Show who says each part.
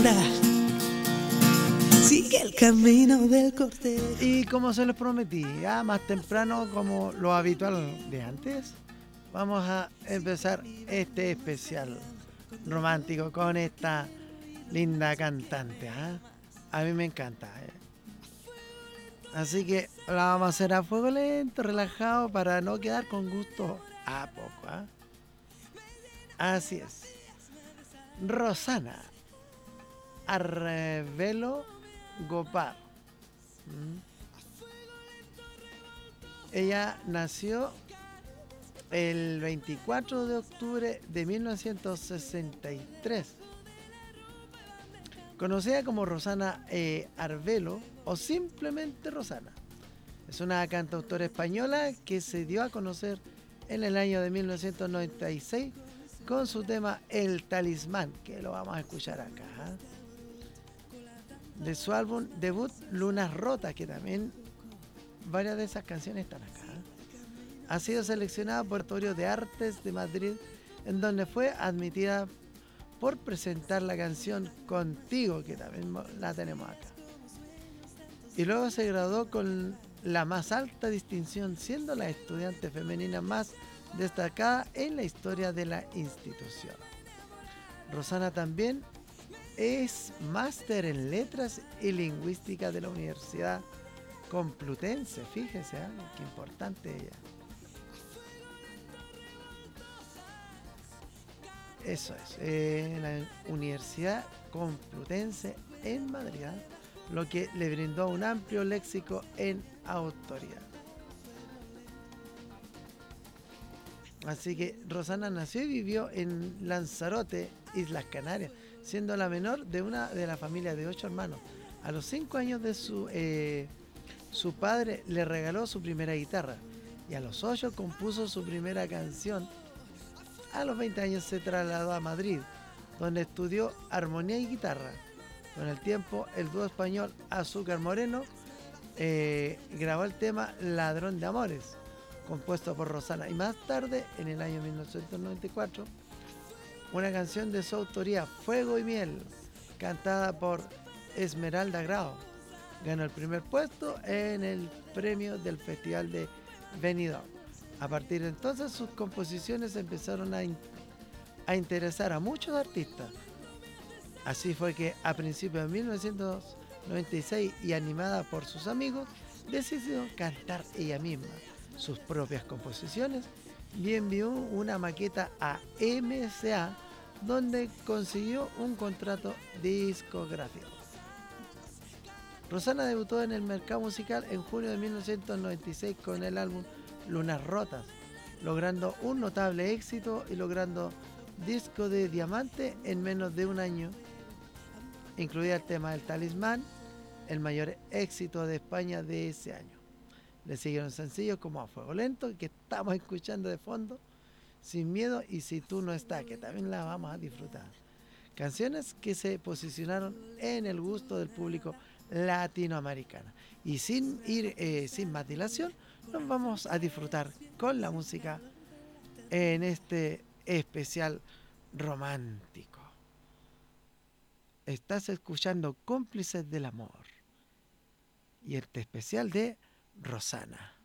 Speaker 1: anda, sigue el camino del cortejo.
Speaker 2: Y como se los prometí, ya más temprano como lo habitual de antes, vamos a empezar este especial romántico con esta linda cantante. A mí me encanta. Así que la vamos a hacer a fuego lento, relajado, para no quedar con gusto a poco. Así es. Rosana Arvelo Gopar. Ella nació el 24 de octubre de 1963. Conocida como Rosana Arvelo o simplemente Rosana. Es una cantautora española que se dio a conocer en el año de 1996 con su tema El Talismán, que lo vamos a escuchar acá. De su álbum debut Lunas Rotas, que también varias de esas canciones están acá. Ha sido seleccionada por el Laboratorio de Artes de Madrid, en donde fue admitida por presentar la canción Contigo, que también la tenemos acá. Y luego se graduó con la más alta distinción, siendo la estudiante femenina más destacada en la historia de la institución. Rosana también es máster en Letras y Lingüística de la Universidad Complutense. Fíjese, qué importante ella. Eso es, la Universidad Complutense en Madrid, lo que le brindó un amplio léxico en autoridad. Así que Rosana nació y vivió en Lanzarote, Islas Canarias, siendo la menor de una de la familia de 8 hermanos. A los 5 años de su padre le regaló su primera guitarra y a los 8 compuso su primera canción. A los 20 años se trasladó a Madrid, donde estudió armonía y guitarra. Con el tiempo, el dúo español Azúcar Moreno grabó el tema Ladrón de Amores, compuesto por Rosana. Y más tarde, en el año 1994, una canción de su autoría, Fuego y Miel, cantada por Esmeralda Grau, ganó el primer puesto en el premio del Festival de Benidorm. A partir de entonces, sus composiciones empezaron a interesar a muchos artistas. Así fue que a principios de 1996, y animada por sus amigos, decidió cantar ella misma sus propias composiciones y envió una maqueta a MCA, donde consiguió un contrato discográfico. Rosana debutó en el mercado musical en junio de 1996 con el álbum Lunas Rotas, logrando un notable éxito y logrando disco de diamante en menos de un año. Incluía el tema El Talismán, el mayor éxito de España de ese año. Le siguieron sencillos como A Fuego Lento, que estamos escuchando de fondo, Sin Miedo y Si Tú No Estás, que también la vamos a disfrutar. Canciones que se posicionaron en el gusto del público latinoamericano. Y sin más dilación, nos vamos a disfrutar con la música en este especial romántico. Estás escuchando Cómplices del Amor y este especial de Rosana.